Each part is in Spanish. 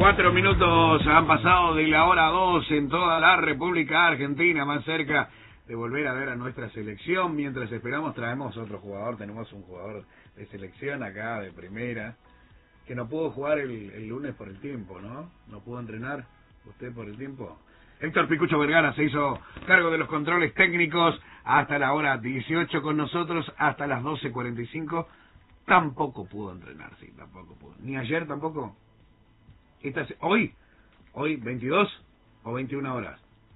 4 minutos han pasado de la hora 2 en toda la República Argentina, más cerca de volver a ver a nuestra selección. Mientras esperamos, traemos otro jugador. Tenemos un jugador de selección acá, de primera, que no pudo jugar el lunes por el tiempo, ¿no? No pudo entrenar usted por el tiempo. Héctor Picucho Vergara se hizo cargo de los controles técnicos hasta la hora 18 con nosotros, hasta las 12:45. Tampoco pudo entrenar, sí, tampoco pudo. Ni ayer tampoco. Hoy 22 o 21 horas.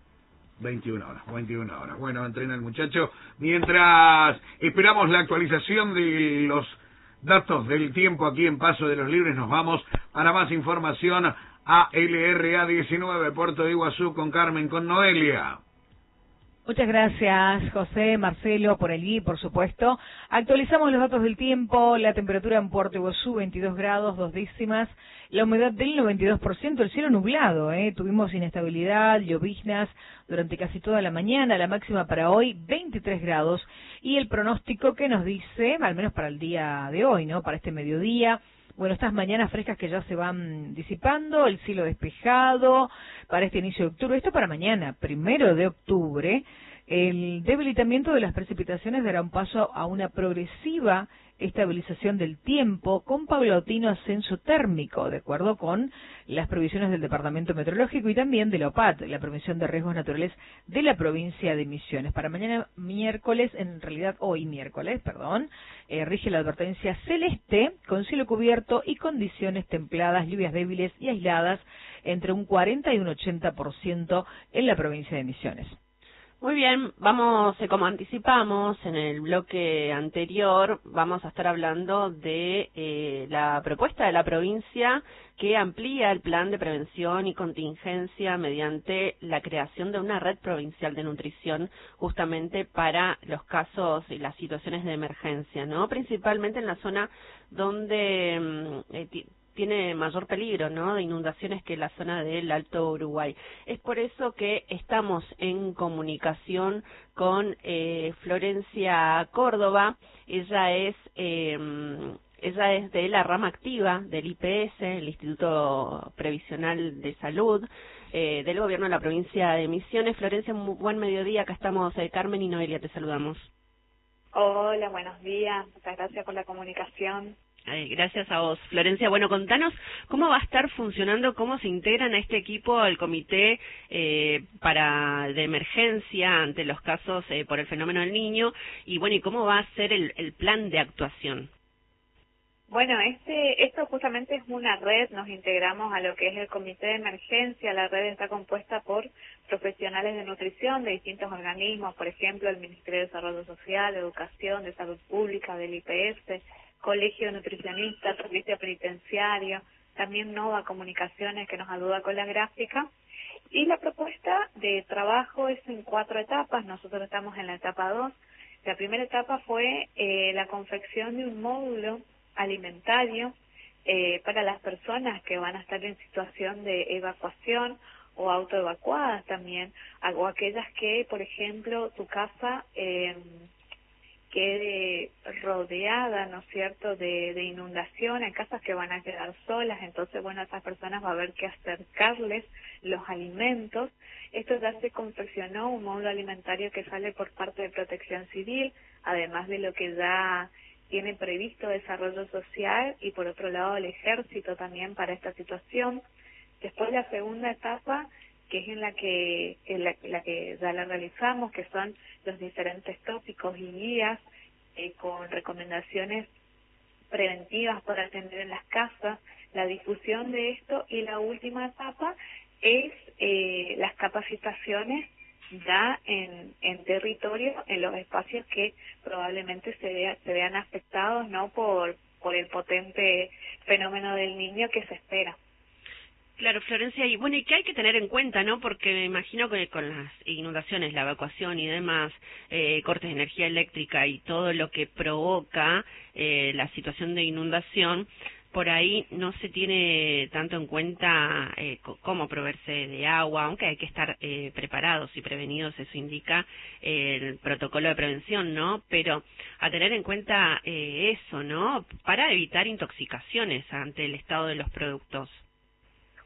21 horas. Bueno, entrena el muchacho. Mientras esperamos la actualización de los datos del tiempo aquí en Paso de los Libres, nos vamos para más información a LRA 19, Puerto de Iguazú, con Carmen, con Noelia. Muchas gracias, José, Marcelo, por allí, por supuesto. Actualizamos los datos del tiempo. La temperatura en Puerto Iguazú, 22 grados, 2 décimas. La humedad del 92%, el cielo nublado, Tuvimos inestabilidad, lloviznas durante casi toda la mañana. La máxima para hoy, 23 grados. Y el pronóstico que nos dice, al menos para el día de hoy, ¿no? Para este mediodía. Bueno, estas mañanas frescas que ya se van disipando, el cielo despejado para este inicio de octubre. Esto para mañana, 1 de octubre. El debilitamiento de las precipitaciones dará un paso a una progresiva estabilización del tiempo con paulatino ascenso térmico, de acuerdo con las previsiones del Departamento Meteorológico y también de la OPAT, la Prevención de Riesgos Naturales de la provincia de Misiones. Para mañana miércoles, en realidad hoy miércoles, rige la advertencia celeste con cielo cubierto y condiciones templadas, lluvias débiles y aisladas entre un 40 y un 80% en la provincia de Misiones. Muy bien, vamos, como anticipamos en el bloque anterior, vamos a estar hablando de la propuesta de la provincia que amplía el plan de prevención y contingencia mediante la creación de una red provincial de nutrición justamente para los casos y las situaciones de emergencia, ¿no? Principalmente en la zona donde tiene mayor peligro, ¿no?, de inundaciones que la zona del Alto Uruguay. Es por eso que estamos en comunicación con Florencia Córdoba. Ella es de la rama activa del IPS, el Instituto Previsional de Salud, del Gobierno de la provincia de Misiones. Florencia, un buen mediodía. Acá estamos Carmen y Noelia, te saludamos. Hola, buenos días. Muchas gracias por la comunicación. Gracias a vos, Florencia. Bueno, contanos cómo va a estar funcionando, cómo se integran a este equipo al comité de emergencia ante los casos por el fenómeno del niño, y bueno, y cómo va a ser el plan de actuación. Bueno, esto justamente es una red. Nos integramos a lo que es el comité de emergencia. La red está compuesta por profesionales de nutrición de distintos organismos, por ejemplo, el Ministerio de Desarrollo Social, Educación, de Salud Pública, del IPS, Colegio de Nutricionistas, Servicio Penitenciario, también Nova Comunicaciones, que nos ayuda con la gráfica. Y la propuesta de trabajo es en 4 etapas. Nosotros estamos en la etapa 2. La primera etapa fue la confección de un módulo alimentario para las personas que van a estar en situación de evacuación o autoevacuadas también, o aquellas que, por ejemplo, su casa quede rodeada, ¿no es cierto?, de inundación, en casas que van a quedar solas. Entonces, bueno, a esas personas va a haber que acercarles los alimentos. Esto ya se confeccionó, un módulo alimentario que sale por parte de Protección Civil, además de lo que ya tiene previsto Desarrollo Social y por otro lado el Ejército también para esta situación. Después la segunda etapa, que es en la que ya la realizamos, que son los diferentes tópicos y guías con recomendaciones preventivas para atender en las casas, la difusión de esto, y la última etapa es las capacitaciones ya en territorio, en los espacios que probablemente se vean afectados, ¿no?, por el potente fenómeno del niño que se espera. Claro, Florencia, y bueno, ¿y qué hay que tener en cuenta, no? Porque me imagino que con las inundaciones, la evacuación y demás, cortes de energía eléctrica y todo lo que provoca la situación de inundación, por ahí no se tiene tanto en cuenta cómo proveerse de agua, aunque hay que estar preparados y prevenidos, eso indica el protocolo de prevención, ¿no? Pero a tener en cuenta eso, ¿no?, para evitar intoxicaciones ante el estado de los productos.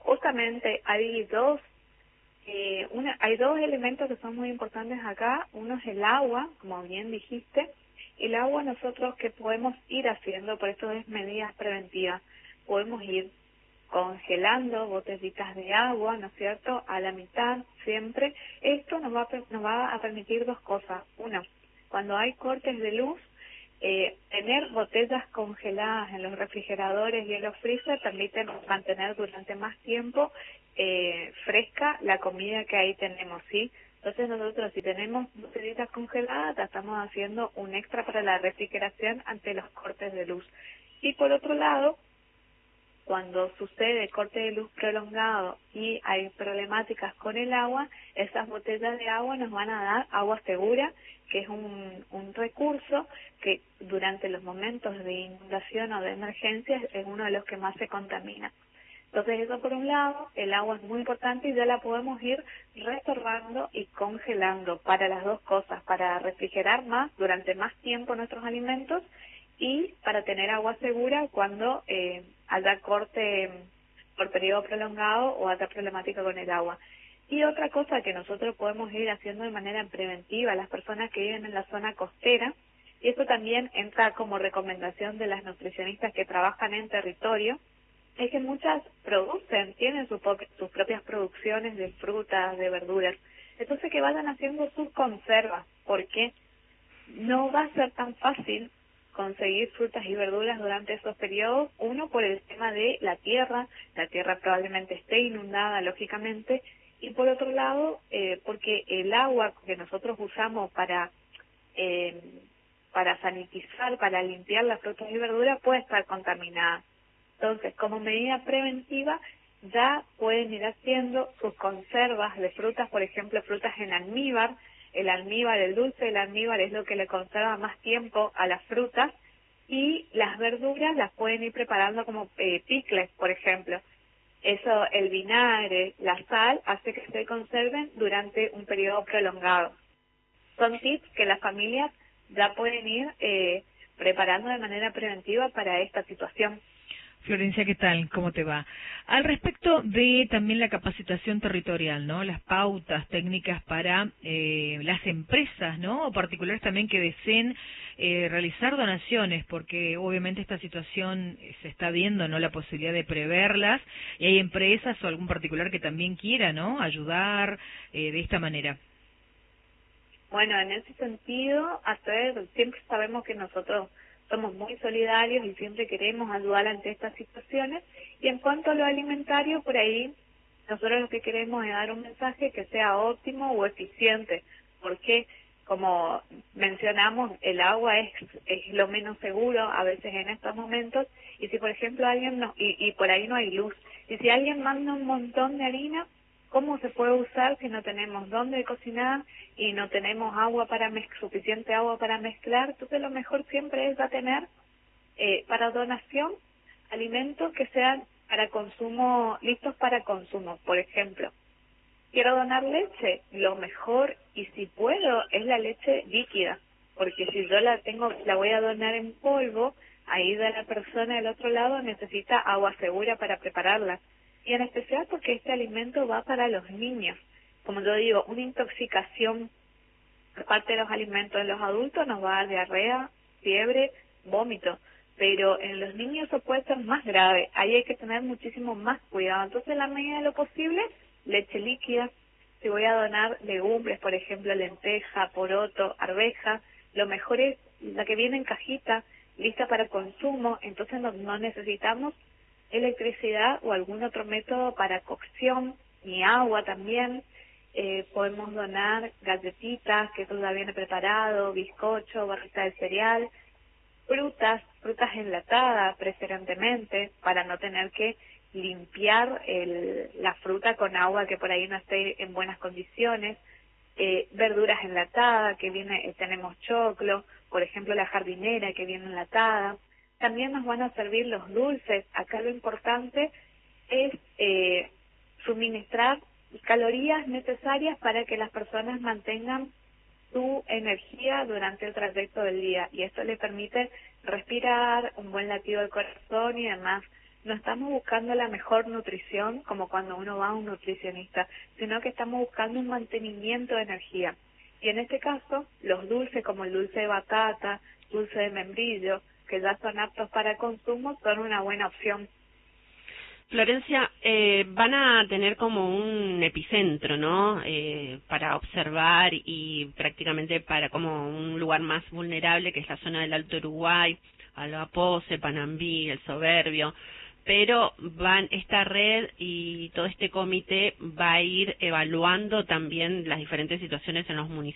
Justamente hay dos elementos que son muy importantes acá. Uno es el agua, como bien dijiste. El agua nosotros que podemos ir haciendo, por eso es medidas preventivas, podemos ir congelando botellitas de agua, ¿no es cierto?, a la mitad siempre. Esto nos va a permitir dos cosas. Una, cuando hay cortes de luz, tener botellas congeladas en los refrigeradores y en los freezer permite mantener durante más tiempo fresca la comida que ahí tenemos, ¿sí? Entonces nosotros si tenemos botellitas congeladas estamos haciendo un extra para la refrigeración ante los cortes de luz. Y por otro lado, cuando sucede corte de luz prolongado y hay problemáticas con el agua, esas botellas de agua nos van a dar agua segura, que es un recurso que durante los momentos de inundación o de emergencia es uno de los que más se contamina. Entonces eso por un lado, el agua es muy importante y ya la podemos ir reservando y congelando para las dos cosas, para refrigerar más durante más tiempo nuestros alimentos y para tener agua segura cuando haya corte por periodo prolongado o haya problemática con el agua. Y otra cosa que nosotros podemos ir haciendo de manera preventiva a las personas que viven en la zona costera, y esto también entra como recomendación de las nutricionistas que trabajan en territorio, es que muchas tienen sus propias producciones de frutas, de verduras. Entonces que vayan haciendo sus conservas, porque no va a ser tan fácil conseguir frutas y verduras durante esos periodos. Uno, por el tema de la tierra probablemente esté inundada, lógicamente, y por otro lado, porque el agua que nosotros usamos para sanitizar, para limpiar las frutas y verduras puede estar contaminada. Entonces, como medida preventiva, ya pueden ir haciendo sus conservas de frutas, por ejemplo, frutas en almíbar. El dulce del almíbar es lo que le conserva más tiempo a las frutas, y las verduras las pueden ir preparando como picles, por ejemplo. Eso, el vinagre, la sal, hace que se conserven durante un periodo prolongado. Son tips que las familias ya pueden ir preparando de manera preventiva para esta situación. Florencia, ¿qué tal? ¿Cómo te va? Al respecto de también la capacitación territorial, ¿no? Las pautas técnicas para las empresas, ¿no? O particulares también que deseen realizar donaciones, porque obviamente esta situación se está viendo, ¿no? La posibilidad de preverlas, y hay empresas o algún particular que también quiera, ¿no? Ayudar de esta manera. Bueno, en ese sentido, siempre sabemos que nosotros somos muy solidarios y siempre queremos ayudar ante estas situaciones. Y en cuanto a lo alimentario, por ahí nosotros lo que queremos es dar un mensaje que sea óptimo o eficiente, porque como mencionamos, el agua es lo menos seguro a veces en estos momentos, y si por ejemplo alguien y por ahí no hay luz, y si alguien manda un montón de harina, ¿cómo se puede usar si no tenemos dónde cocinar y no tenemos suficiente agua para mezclar? Entonces lo mejor siempre es tener para donación alimentos que sean listos para consumo. Por ejemplo, quiero donar leche, lo mejor, y si puedo, es la leche líquida, porque si yo la voy a donar en polvo, ahí de la persona del otro lado necesita agua segura para prepararla. Y en especial porque este alimento va para los niños. Como yo digo, una intoxicación por parte de los alimentos en los adultos nos va a dar diarrea, fiebre, vómito, pero en los niños eso puede ser más grave. Ahí hay que tener muchísimo más cuidado. Entonces, en la medida de lo posible, leche líquida. Si voy a donar legumbres, por ejemplo, lenteja, poroto, arveja, lo mejor es la que viene en cajita, lista para consumo. Entonces no necesitamos electricidad o algún otro método para cocción, ni agua también. Podemos donar galletitas, que eso ya viene preparado, bizcocho, barrita de cereal, frutas enlatadas preferentemente, para no tener que limpiar la fruta con agua que por ahí no esté en buenas condiciones, verduras enlatadas, tenemos choclo, por ejemplo la jardinera que viene enlatada. También nos van a servir los dulces. Acá lo importante es suministrar calorías necesarias para que las personas mantengan su energía durante el trayecto del día, y esto le permite respirar, un buen latido del corazón y además no estamos buscando la mejor nutrición como cuando uno va a un nutricionista, sino que estamos buscando un mantenimiento de energía. Y en este caso, los dulces como el dulce de batata, dulce de membrillo, que ya son aptos para el consumo, son una buena opción. Florencia, van a tener como un epicentro, ¿no? Para observar y prácticamente para como un lugar más vulnerable, que es la zona del Alto Uruguay, Alba Pose, Panambí, El Soberbio, pero esta red y todo este comité va a ir evaluando también las diferentes situaciones en los municipios.